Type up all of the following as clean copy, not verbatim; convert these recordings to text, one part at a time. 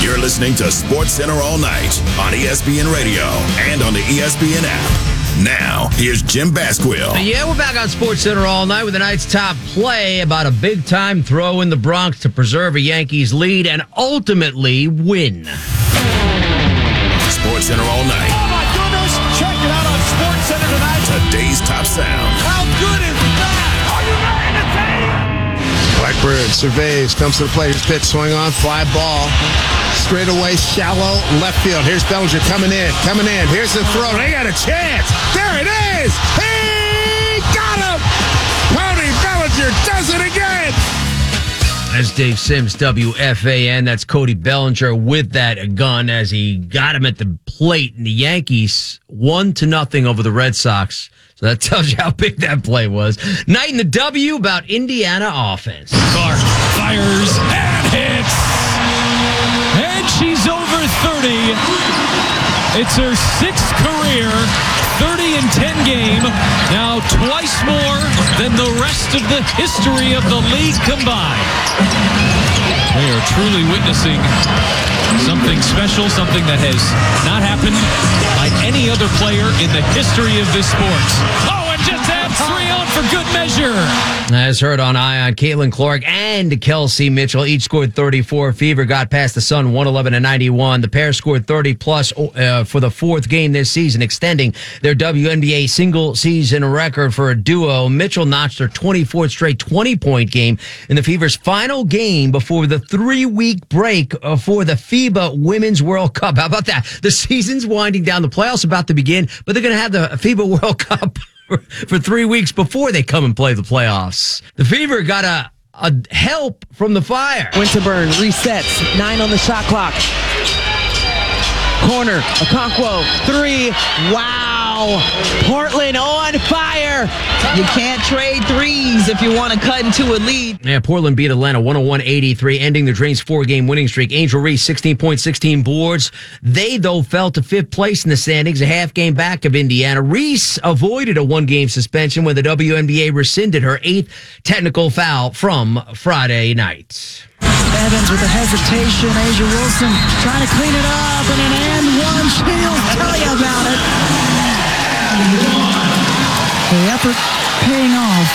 You're listening to Sports Center all night on ESPN Radio and on the ESPN app. Now, here's Jim Basquill. Yeah, we're back on Sports Center all night with tonight's top play about a big-time throw in the Bronx to preserve a Yankees lead and ultimately win. Sports Center all night. Oh, my goodness. Check it out on Sports Center tonight. Today's top sound. How good is that? Are you ready to take? Blackbird surveys, comes to the plate. His pitch, swing on, fly ball. Straight away, shallow, left field. Here's Bellinger coming in. Here's the throw. They got a chance. There it is. He got him. Cody Bellinger does it again. That's Dave Sims, WFAN. That's Cody Bellinger with that gun as he got him at the plate. And the Yankees 1-0 over the Red Sox. So that tells you how big that play was. Night in the W about Indiana offense. Clark fires and hits. And she's over 30. It's her sixth career 30-10 game. Now twice more than the rest of the history of the league combined. They are truly witnessing something special, something that has not happened by any other player in the history of this sport. Oh, and just adds 3 on for good measure. As heard on Ion, Caitlin Clark and Kelsey Mitchell each scored 34. Fever got past the Sun 111-91. The pair scored 30-plus for the fourth game this season, extending their WNBA single-season record for a duo. Mitchell notched her 24th straight 20-point game in the Fever's final game before the 3-week break for the FIBA Women's World Cup. How about that? The season's winding down. The playoffs about to begin, but they're going to have the FIBA World Cup for 3 weeks before they come and play the playoffs. The Fever got a help from the Fire. Winterburn resets. 9 on the shot clock. Corner. Okonkwo. 3. Wow. Portland on fire. You can't trade threes if you want to cut into a lead. Yeah, Portland beat Atlanta 101-83, ending the Dreams' 4-game winning streak. Angel Reese, 16 points, 16 boards. They, though, fell to 5th place in the standings, a half game back of Indiana. Reese avoided a 1-game suspension when the WNBA rescinded her 8th technical foul from Friday night. Evans with a hesitation. Asia Wilson trying to clean it up, and an and one. She'll tell you about it. The effort paying off.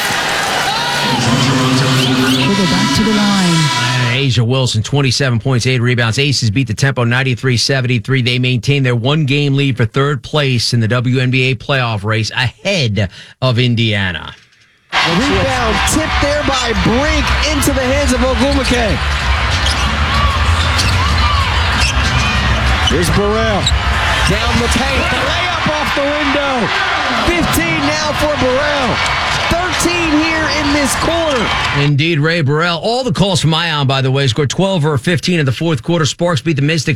She'll go back to the line. Asia Wilson, 27 points, 8 rebounds. Aces beat the Tempo 93-73. They maintain their 1-game lead for 3rd place in the WNBA playoff race ahead of Indiana. The rebound tipped there by Brink into the hands of Ogwumike. Here's Burrell. Down the paint. The layup off the window. 15 now for Burrell. 13 here in this quarter. Indeed, Ray Burrell. All the calls from Ion, by the way, scored 12 or 15 in the fourth quarter. Sparks beat the Mystics